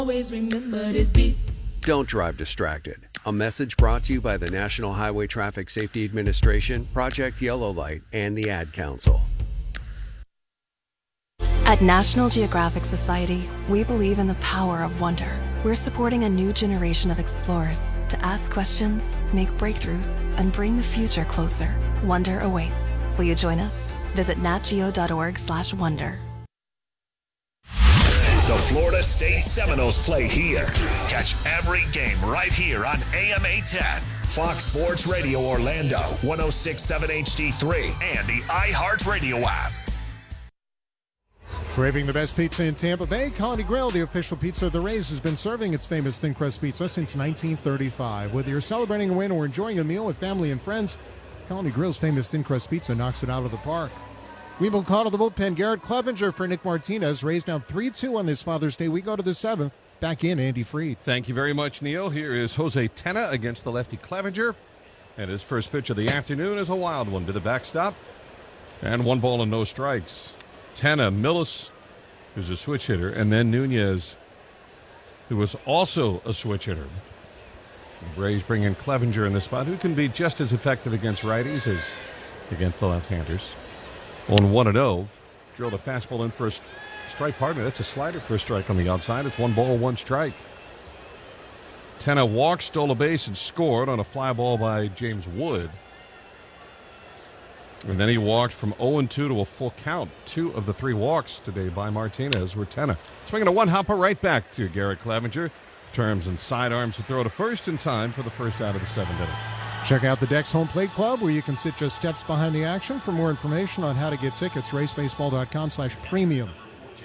Always remember this beat. Don't drive distracted. A message brought to you by the National Highway Traffic Safety Administration, Project Yellow Light, and the Ad Council. At National Geographic Society, we believe in the power of wonder. We're supporting a new generation of explorers to ask questions, make breakthroughs, and bring the future closer. Wonder awaits. Will you join us? Visit natgeo.org/wonder. The Florida State Seminoles play here. Catch every game right here on AM 810, Fox Sports Radio Orlando, 106.7 HD3, and the iHeartRadio app. Craving the best pizza in Tampa Bay? Colony Grill, the official pizza of the Rays, has been serving its famous thin crust pizza since 1935. Whether you're celebrating a win or enjoying a meal with family and friends, Colony Grill's famous thin crust pizza knocks it out of the park. We've been called to the bullpen. Garrett Clevenger for Nick Martinez. Rays down 3-2 on this Father's Day. We go to the 7th. Back in, Andy Freed. Thank you very much, Neil. Here is Jose Tena against the lefty Clevenger. And his first pitch of the afternoon is a wild one to the backstop. And 1 ball and no strikes. Tena, Millis, who's a switch hitter, and then Nunez, who was also a switch hitter. The Rays bring in Clevenger in the spot, who can be just as effective against righties as against the left-handers. On 1-0, drilled a fastball in for a strike partner. That's a slider for a strike on the outside. It's 1 ball, 1 strike. Tena walked, stole a base, and scored on a fly ball by James Wood. And then he walked from 0-2 to a full count. 2 of the 3 walks today by Martinez were Tena. Swinging a one-hopper right back to Garrett Clevenger. Turns and sidearms to throw to first in time for the first out of the 7th inning. Check out the Dex Home Plate Club, where you can sit just steps behind the action. For more information on how to get tickets, racebaseball.com/premium.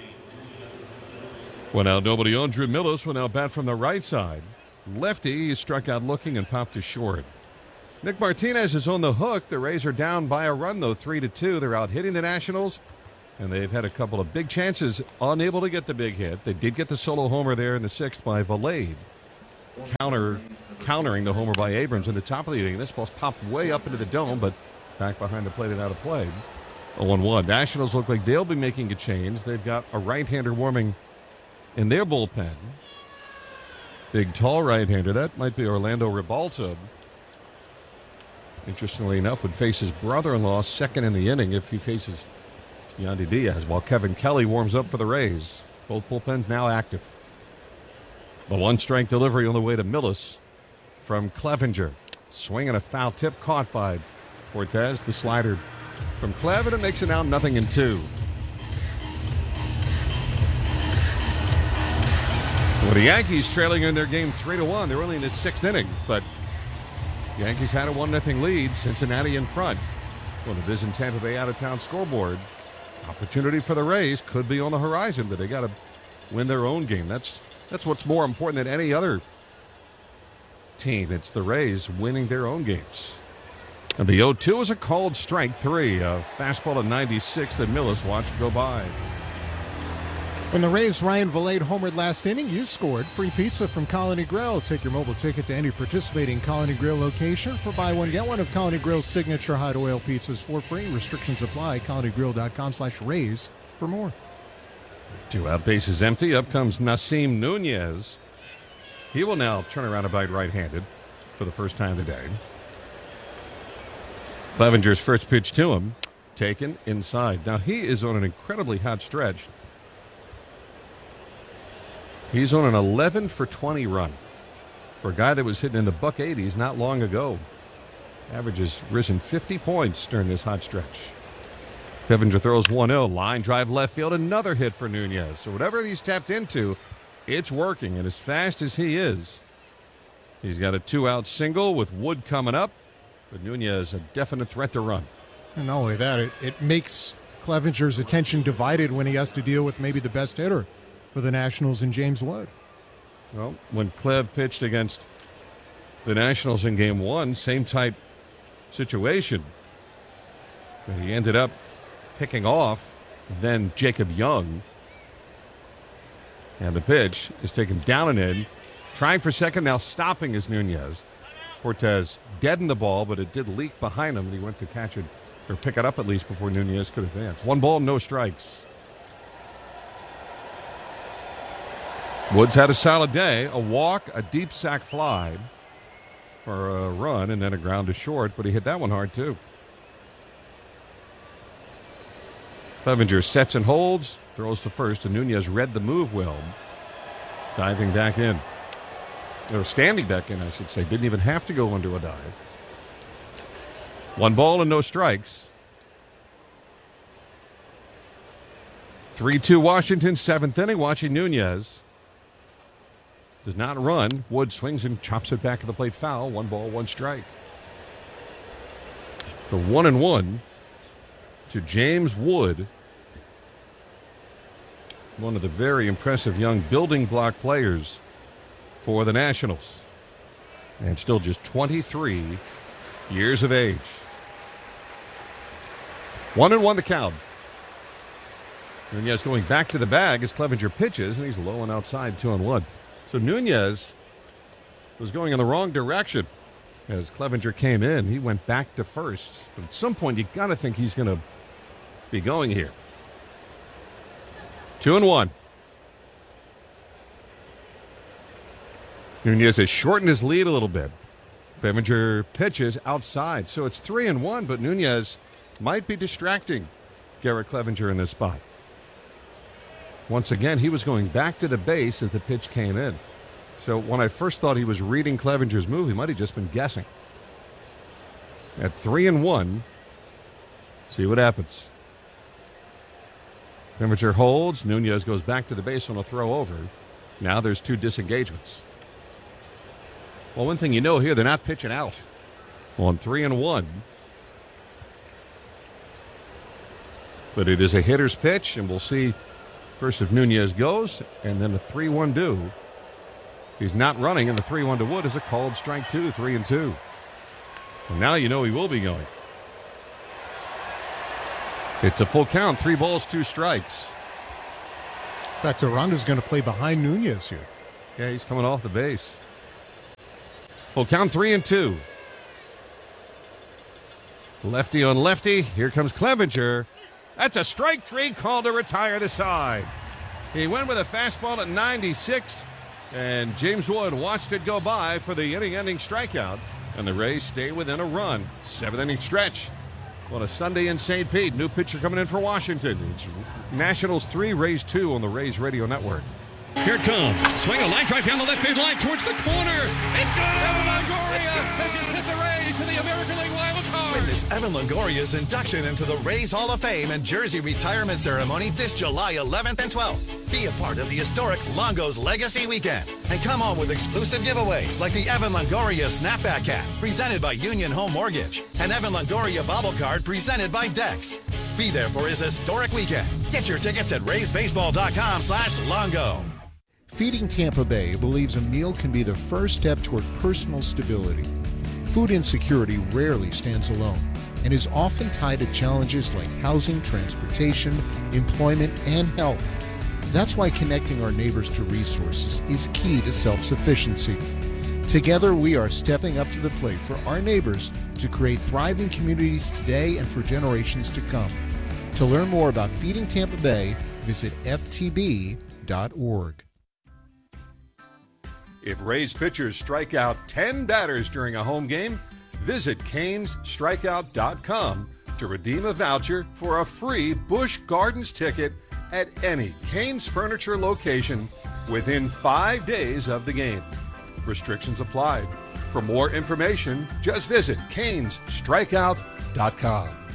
Well, now nobody on. Drew Millis will now bat from the right side. Lefty, he struck out looking and popped to short. Nick Martinez is on the hook. The Rays are down by a run, though, 3-2. They're out hitting the Nationals, and they've had a couple of big chances, unable to get the big hit. They did get the solo homer there in the 6th by Valade. Countering the homer by Abrams in the top of the inning. This ball's popped way up into the dome, but back behind the plate and out of play. 0-1. Nationals look like they'll be making a change. They've got a right-hander warming in their bullpen. Big, tall right-hander. That might be Orlando Ribalta. Interestingly enough, would face his brother-in-law second in the inning if he faces Yandy Diaz, while Kevin Kelly warms up for the Rays. Both bullpens now active. The 1-strike delivery on the way to Millis from Clevenger. Swinging a foul tip caught by Cortez. The slider from Clevenger makes it now 0-2. Well, the Yankees trailing in their game 3-1. They're only in the 6th inning, but the Yankees had a 1-0 lead. Cincinnati in front. Well, the Vision Tampa Bay out-of-town scoreboard. Opportunity for the Rays could be on the horizon, but they got to win their own game. That's what's more important than any other team. It's the Rays winning their own games. And the 0-2 is a called strike 3. A fastball at 96 that Millis watched go by. When the Rays' Ryan Valade homered last inning, you scored. Free pizza from Colony Grill. Take your mobile ticket to any participating Colony Grill location for buy one, get one of Colony Grill's signature hot oil pizzas for free. Restrictions apply. ColonyGrill.com/Rays for more. 2 out, bases empty. Up comes Nasim Nunez. He will now turn around and bite right-handed for the first time today. Clevenger's first pitch to him, taken inside. Now he is on an incredibly hot stretch. He's on an 11-for-20 run for a guy that was hitting in the buck 80s not long ago. Average has risen 50 points during this hot stretch. Clevenger throws 1-0, line drive left field, another hit for Nunez. So whatever he's tapped into, it's working. And as fast as he is, he's got a 2-out single with Wood coming up. But Nunez, a definite threat to run. And not only that, it makes Clevenger's attention divided when he has to deal with maybe the best hitter for the Nationals in James Wood. Well, when Clev pitched against the Nationals in Game 1, same type situation. But he ended up picking off then Jacob Young. And the pitch is taken down and in. Trying for second, now stopping is Nunez. Cortez deadened the ball, but it did leak behind him, and he went to catch it, or pick it up at least before Nunez could advance. 1 ball, no strikes. Woods had a solid day, a walk, a deep sac fly for a run, and then a ground to short, but he hit that one hard too. Clevenger sets and holds, throws to first, and Nunez read the move well, diving back in. Or standing back in, I should say. Didn't even have to go under a dive. 1 ball and no strikes. 3-2 Washington, 7th inning. Watching Nunez. Does not run. Wood swings and chops it back to the plate foul. 1 ball, 1 strike. The 1-1 to James Wood. One of the very impressive young building block players for the Nationals. And still just 23 years of age. 1-1 the count. Nunez going back to the bag as Clevenger pitches, and he's low and outside, 2-1. So Nunez was going in the wrong direction as Clevenger came in. He went back to first. But at some point, you got to think he's going to be going here. 2-1. Nunez has shortened his lead a little bit. Clevenger pitches outside, so it's 3-1, but Nunez might be distracting Garrett Clevenger in this spot. Once again, he was going back to the base as the pitch came in. So when I first thought he was reading Clevenger's move, he might have just been guessing. At 3-1, see what happens. Clevenger holds. Nunez goes back to the base on a throw over. Now there's 2 disengagements. Well, one thing you know here, they're not pitching out on 3-1. But it is a hitter's pitch, and we'll see first if Nunez goes, and then the 3-1 do. He's not running, and the 3-1 to Wood is a called strike 2, 3-2. And now you know he will be going. It's a full count, 3 balls, 2 strikes. In fact, Aranda's going to play behind Nunez here. Yeah, he's coming off the base. Full count, 3-2. Lefty on lefty. Here comes Clevenger. That's a strike 3 called to retire the side. He went with a fastball at 96, and James Wood watched it go by for the inning-ending strikeout, and the Rays stay within a run. 7th inning stretch on a Sunday in St. Pete. New pitcher coming in for Washington. It's Nationals 3, Rays 2 on the Rays Radio Network. Here it comes. Swing a line drive down the left field line towards the corner. It's gone! Evan Longoria has just hit the Rays for the American League wild card. Witness Evan Longoria's induction into the Rays Hall of Fame and jersey retirement ceremony this July 11th and 12th. Be a part of the historic Longo's Legacy Weekend and come on with exclusive giveaways like the Evan Longoria Snapback Cap presented by Union Home Mortgage and Evan Longoria Bobble Card presented by Dex. Be there for his historic weekend. Get your tickets at raysbaseball.com/Longo. Feeding Tampa Bay believes a meal can be the first step toward personal stability. Food insecurity rarely stands alone and is often tied to challenges like housing, transportation, employment, and health. That's why connecting our neighbors to resources is key to self-sufficiency. Together, we are stepping up to the plate for our neighbors to create thriving communities today and for generations to come. To learn more about Feeding Tampa Bay, visit ftb.org. If Rays pitchers strike out 10 batters during a home game, visit CanesStrikeout.com to redeem a voucher for a free Busch Gardens ticket at any Canes Furniture location within 5 days of the game. Restrictions apply. For more information, just visit CanesStrikeout.com.